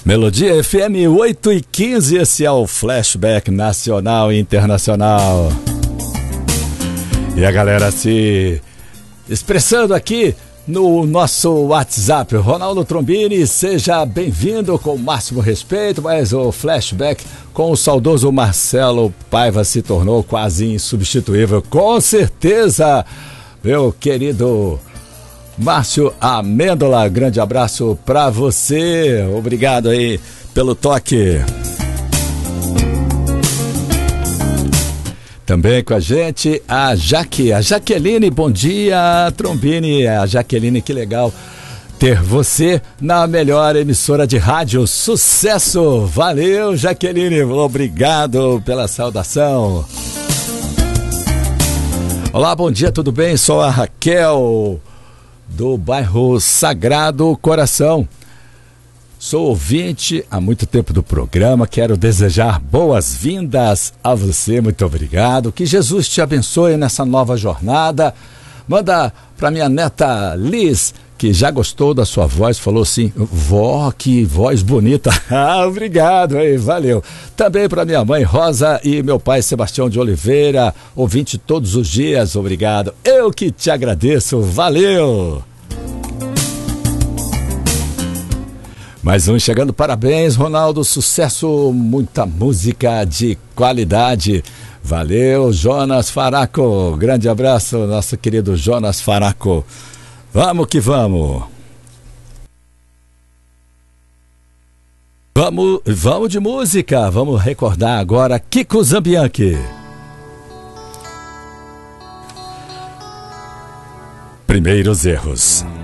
Melodia FM 8h15, esse é o Flashback Nacional e Internacional. E a galera se expressando aqui no nosso WhatsApp. Ronaldo Trombini, seja bem-vindo com o máximo respeito, mas o Flashback com o saudoso Marcelo Paiva se tornou quase insubstituível. Com certeza, meu querido Márcio Amêndola, grande abraço pra você, obrigado aí pelo toque. Também com a gente a Jaqueline, bom dia Trombini, a Jaqueline, que legal ter você na melhor emissora de rádio, sucesso, valeu Jaqueline, obrigado pela saudação. Olá, bom dia, tudo bem? Sou a Raquel do bairro Sagrado Coração. Sou ouvinte há muito tempo do programa, quero desejar boas-vindas a você, muito obrigado. Que Jesus te abençoe nessa nova jornada. Manda para minha neta Liz, que já gostou da sua voz, falou assim, vó, que voz bonita. Obrigado, aí, valeu. Também para minha mãe Rosa e meu pai Sebastião de Oliveira, ouvinte todos os dias, obrigado. Eu que te agradeço, valeu. Mais um chegando, parabéns Ronaldo, sucesso, muita música de qualidade. Valeu, Jonas Faraco, grande abraço, nosso querido Jonas Faraco. Vamos que vamos. Vamos de música, vamos recordar agora Kiko Zambianchi. Primeiros erros.